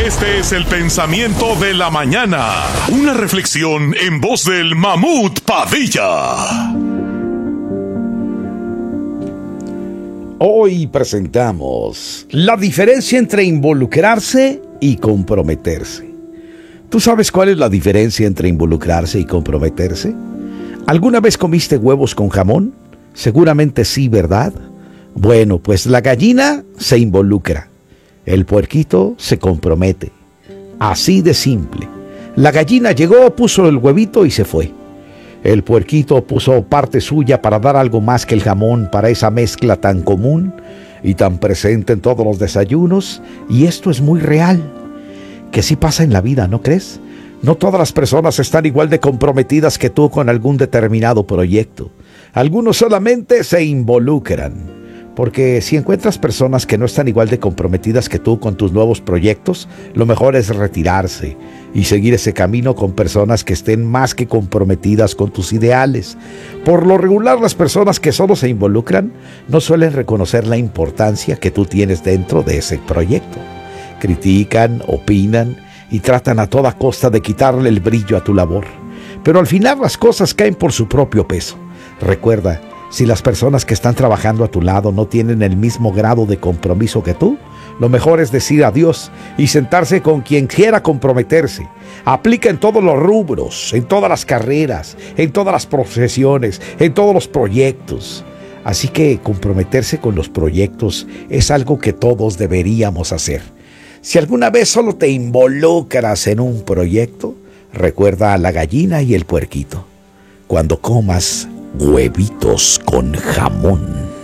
Este es el pensamiento de la mañana. Una reflexión en voz del Mamut Padilla. Hoy presentamos la diferencia entre involucrarse y comprometerse. ¿Tú sabes cuál es la diferencia entre involucrarse y comprometerse? ¿Alguna vez comiste huevos con jamón? Seguramente sí, ¿verdad? Bueno, pues la gallina se involucra. El puerquito se compromete. Así de simple. La gallina llegó, puso el huevito y se fue. El puerquito puso parte suya para dar algo más que el jamón para esa mezcla tan común y tan presente en todos los desayunos. Y esto es muy real. Que sí pasa en la vida, ¿no crees? No todas las personas están igual de comprometidas que tú con algún determinado proyecto. Algunos solamente se involucran. Porque si encuentras personas que no están igual de comprometidas que tú con tus nuevos proyectos, lo mejor es retirarse y seguir ese camino con personas que estén más que comprometidas con tus ideales. Por lo regular, las personas que solo se involucran no suelen reconocer la importancia que tú tienes dentro de ese proyecto. Critican, opinan y tratan a toda costa de quitarle el brillo a tu labor. Pero al final las cosas caen por su propio peso. Recuerda, si las personas que están trabajando a tu lado no tienen el mismo grado de compromiso que tú, lo mejor es decir adiós y sentarse con quien quiera comprometerse. Aplica en todos los rubros, en todas las carreras, en todas las profesiones, en todos los proyectos. Así que comprometerse con los proyectos es algo que todos deberíamos hacer. Si alguna vez solo te involucras en un proyecto, recuerda a la gallina y el puerquito. Cuando comas huevitos con jamón.